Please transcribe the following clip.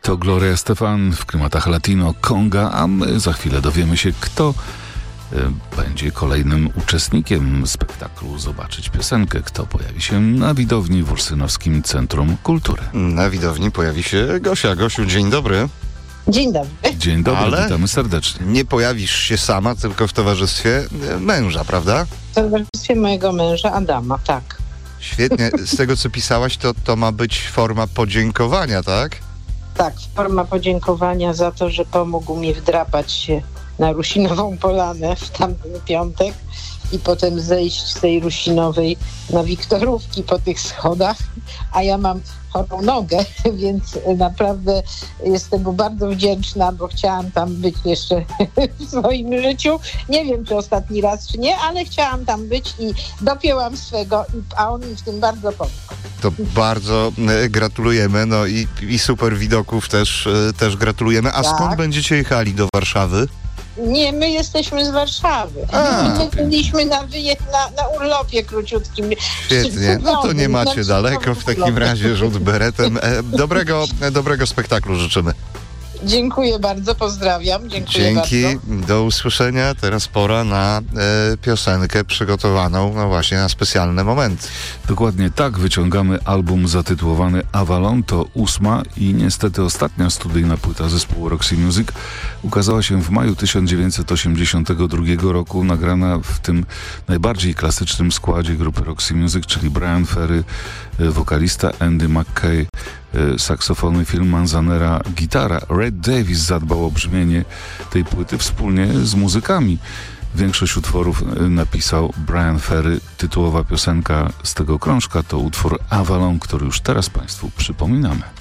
To Gloria Estefan w klimatach latino, conga, a my za chwilę dowiemy się, kto będzie kolejnym uczestnikiem spektaklu Zobaczyć piosenkę, kto pojawi się na widowni w Ursynowskim Centrum Kultury. Na widowni pojawi się Gosia. Gosiu, dzień dobry. Dzień dobry. Dzień dobry, Ale witamy serdecznie. nie pojawisz się sama, tylko w towarzystwie męża, prawda? W towarzystwie mojego męża Adama, tak. Świetnie. Z tego, co pisałaś, to ma być forma podziękowania, tak? Tak, forma podziękowania za to, że pomógł mi wdrapać się na Rusinową Polanę w tamten piątek i potem zejść z tej Rusinowej na Wiktorówki po tych schodach, a ja mam chorą nogę, więc naprawdę jestem mu bardzo wdzięczna, bo chciałam tam być jeszcze w swoim życiu. Nie wiem, czy ostatni raz, czy nie, ale chciałam tam być i dopięłam swego, a on mi w tym bardzo pomógł. To bardzo gratulujemy, no i super widoków też gratulujemy. A Tak. skąd będziecie jechali do Warszawy? Nie, my jesteśmy z Warszawy. My byliśmy na urlopie króciutkim. Świetnie, no to nie macie daleko w takim razie rzut beretem. Dobrego spektaklu życzymy. Dziękuję bardzo, pozdrawiam. Dziękuję Dzięki, bardzo. do usłyszenia. Teraz pora na piosenkę przygotowaną no właśnie na specjalne momenty. Dokładnie tak, wyciągamy album zatytułowany Avalon, to 8. i niestety ostatnia studyjna płyta zespołu Roxy Music. Ukazała się w maju 1982 roku, nagrana w tym najbardziej klasycznym składzie grupy Roxy Music, czyli Bryan Ferry, wokalista, Andy McKay, saksofony, Phil Manzanera, gitara. Red Davies zadbał o brzmienie tej płyty wspólnie z muzykami. Większość utworów napisał Bryan Ferry. Tytułowa piosenka z tego krążka to utwór Avalon, który już teraz Państwu przypominamy.